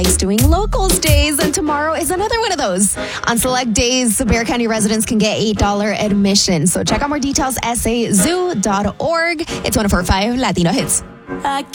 It's doing Locals Days, and tomorrow is another one of those. On select days, Bexar County residents can get $8 admission. So check out more details, sazoo.org. It's 104.5 Latino Hits.